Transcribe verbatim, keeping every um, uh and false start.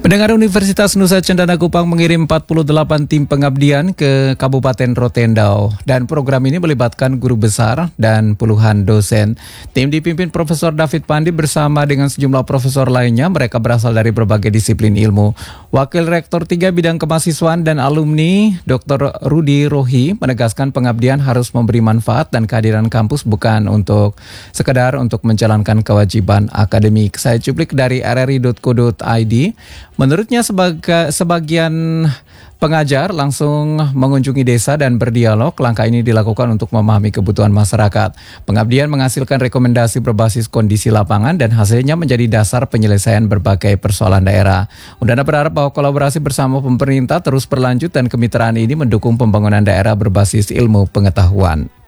Pendengar Universitas Nusa Cendana Kupang mengirim empat puluh delapan tim pengabdian ke Kabupaten Rotendao dan program ini melibatkan guru besar dan puluhan dosen. Tim dipimpin Profesor David Pandi bersama dengan sejumlah profesor lainnya. Mereka berasal dari berbagai disiplin ilmu. Wakil Rektor tiga Bidang Kemahasiswaan dan Alumni Doktor Rudi Rohi menegaskan pengabdian harus memberi manfaat dan kehadiran kampus bukan untuk sekedar untuk menjalankan kewajiban akademik. Saya cuplik dari r r i dot co dot i d. Menurutnya sebagai, sebagian pengajar langsung mengunjungi desa dan berdialog. Langkah ini dilakukan untuk memahami kebutuhan masyarakat. Pengabdian menghasilkan rekomendasi berbasis kondisi lapangan dan hasilnya menjadi dasar penyelesaian berbagai persoalan daerah. Undana berharap bahwa kolaborasi bersama pemerintah terus berlanjut dan kemitraan ini mendukung pembangunan daerah berbasis ilmu pengetahuan.